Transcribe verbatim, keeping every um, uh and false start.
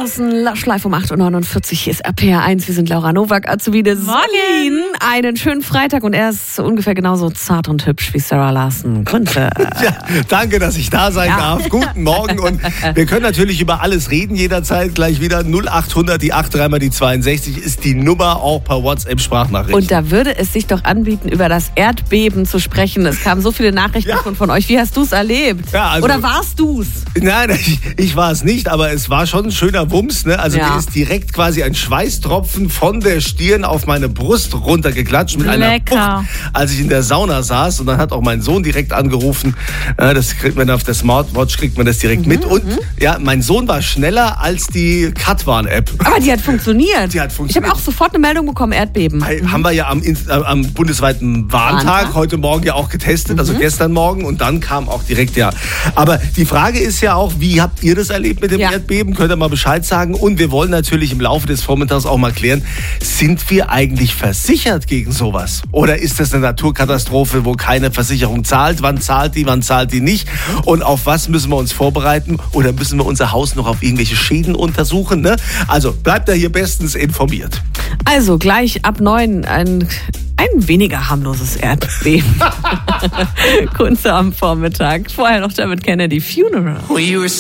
Larsen, Lush Live um acht Uhr neunundvierzig. Hier ist R P R eins. Wir sind Laura Nowak, Azubine Morgen. Einen schönen Freitag und er ist ungefähr genauso zart und hübsch wie Sarah Larsen. Grüße. Ja, danke, dass ich da sein ja. darf. Guten Morgen und wir können natürlich über alles reden jederzeit. Gleich wieder null acht hundert, die acht drei mal die zweiundsechzig ist die Nummer, auch per WhatsApp-Sprachnachricht. Und da würde es sich doch anbieten, über das Erdbeben zu sprechen. Es kamen so viele Nachrichten ja. von euch. Wie hast du es erlebt? Ja, also, Oder warst du es? Nein, ich, ich war es nicht, aber es war schon ein schöner Wumms. Ne? Also ja. mir ist direkt quasi ein Schweißtropfen von der Stirn auf meine Brust runtergeklatscht mit einer Wucht, als ich in der Sauna saß. Und dann hat auch mein Sohn direkt angerufen. Das kriegt man auf der Smartwatch, kriegt man das direkt mhm, mit. Und mhm. ja, mein Sohn war schneller als die Katwan-App. Aber die hat funktioniert. Die hat funktioniert. Ich habe auch sofort eine Meldung bekommen, Erdbeben. Mhm. Haben wir ja am, am bundesweiten Warntag, Warntag heute Morgen ja auch getestet, mhm. also gestern Morgen. Und dann kam auch direkt ja. Aber die Frage ist ja auch, wie habt ihr das erlebt mit dem ja. Erdbeben? Könnt ihr mal Bescheid sagen? Und wir wollen natürlich im Laufe des Vormittags auch mal klären, sind wir eigentlich versichert gegen sowas? Oder ist das eine Naturkatastrophe, wo keine Versicherung zahlt? Wann zahlt die, wann zahlt die nicht? Und auf was müssen wir uns vorbereiten? Oder müssen wir unser Haus noch auf irgendwelche Schäden untersuchen? Ne? Also bleibt da hier bestens informiert. Also gleich ab neun ein... Ein weniger harmloses Erdbeben. Kunze am Vormittag. Vorher noch David Kennedy, Funeral.